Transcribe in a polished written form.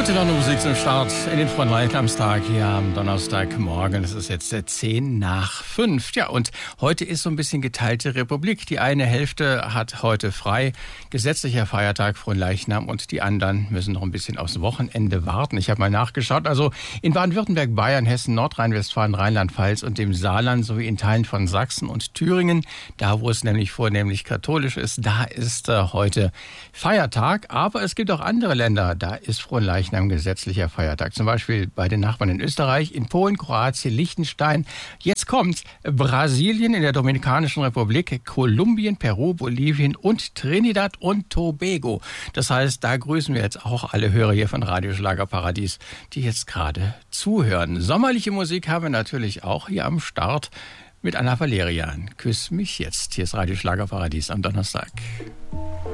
Heute noch eine Musik zum Start in den Fronleichnamstag hier am Donnerstagmorgen. Es ist jetzt 5:10. Ja, und heute ist so ein bisschen geteilte Republik. Die eine Hälfte hat heute frei, gesetzlicher Feiertag Fronleichnam, und die anderen müssen noch ein bisschen aufs Wochenende warten. Ich habe mal nachgeschaut. Also in Baden-Württemberg, Bayern, Hessen, Nordrhein-Westfalen, Rheinland-Pfalz und dem Saarland sowie in Teilen von Sachsen und Thüringen, da wo es nämlich vornehmlich katholisch ist, da ist heute Feiertag. Aber es gibt auch andere Länder, da ist Fronleichnam gesetzlicher Feiertag. Zum Beispiel bei den Nachbarn in Österreich, in Polen, Kroatien, Liechtenstein. Jetzt kommt Brasilien, in der Dominikanischen Republik, Kolumbien, Peru, Bolivien und Trinidad und Tobago. Das heißt, da grüßen wir jetzt auch alle Hörer hier von Radio Schlagerparadies, die jetzt gerade zuhören. Sommerliche Musik haben wir natürlich auch hier am Start mit Anna Valerian. Küss mich jetzt. Hier ist Radio Schlagerparadies am Donnerstag.